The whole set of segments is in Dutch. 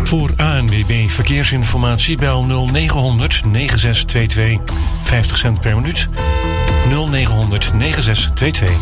Voor ANWB Verkeersinformatie bel 0900 9622. 50 cent per minuut. 0900 9622.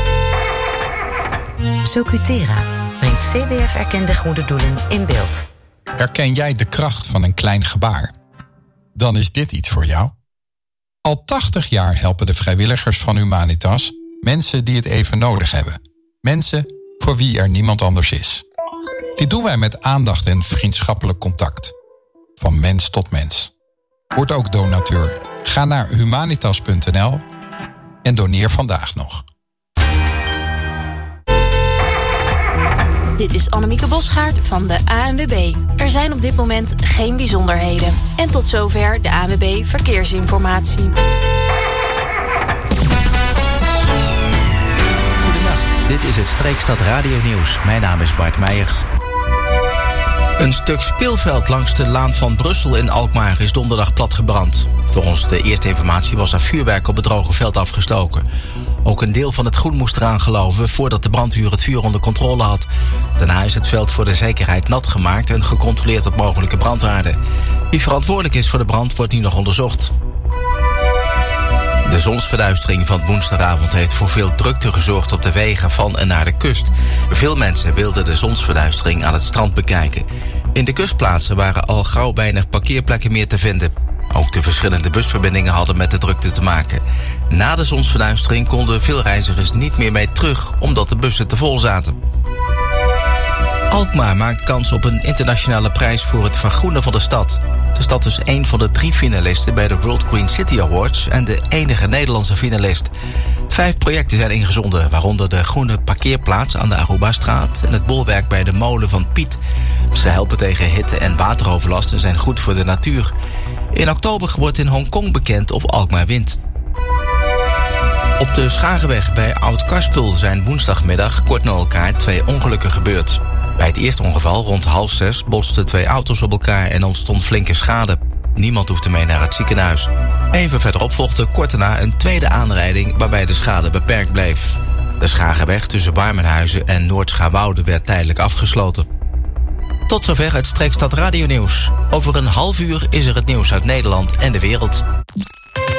Socutera brengt CBF-erkende goede doelen in beeld. Herken jij de kracht van een klein gebaar? Dan is dit iets voor jou. Al 80 jaar helpen de vrijwilligers van Humanitas mensen die het even nodig hebben. Mensen voor wie er niemand anders is. Dit doen wij met aandacht en vriendschappelijk contact. Van mens tot mens. Word ook donateur. Ga naar humanitas.nl en doneer vandaag nog. Dit is Annemieke Bosgaard van de ANWB. Er zijn op dit moment geen bijzonderheden. En tot zover de ANWB Verkeersinformatie. Goedenacht, dit is het Streekstad Radio Nieuws. Mijn naam is Bart Meijer. Een stuk speelveld langs de Laan van Brussel in Alkmaar is donderdag platgebrand. Volgens de eerste informatie was er vuurwerk op het droge veld afgestoken. Ook een deel van het groen moest eraan geloven voordat de brandweer het vuur onder controle had. Daarna is het veld voor de zekerheid nat gemaakt en gecontroleerd op mogelijke brandaarden. Wie verantwoordelijk is voor de brand wordt nu nog onderzocht. De zonsverduistering van woensdagavond heeft voor veel drukte gezorgd op de wegen van en naar de kust. Veel mensen wilden de zonsverduistering aan het strand bekijken. In de kustplaatsen waren al gauw weinig parkeerplekken meer te vinden. Ook de verschillende busverbindingen hadden met de drukte te maken. Na de zonsverduistering konden veel reizigers niet meer mee terug, omdat de bussen te vol zaten. Alkmaar maakt kans op een internationale prijs voor het vergroenen van de stad. De stad is een van de 3 finalisten bij de World Green City Awards en de enige Nederlandse finalist. 5 projecten zijn ingezonden, waaronder de groene parkeerplaats aan de Arubastraat en het bolwerk bij de molen van Piet. Ze helpen tegen hitte- en wateroverlast en zijn goed voor de natuur. In oktober wordt in Hongkong bekend of Alkmaar wint. Op de Schagenweg bij Oud-Karspel zijn woensdagmiddag kort na elkaar 2 ongelukken gebeurd. Bij het eerste ongeval rond 5:30 botsten 2 auto's op elkaar en ontstond flinke schade. Niemand hoefde mee naar het ziekenhuis. Even verderop volgde kort daarna een tweede aanrijding waarbij de schade beperkt bleef. De Schagenweg tussen Warmenhuizen en Noord-Schaarwoude werd tijdelijk afgesloten. Tot zover het Streekstad Radio Nieuws. Over een half uur is er het nieuws uit Nederland en de wereld.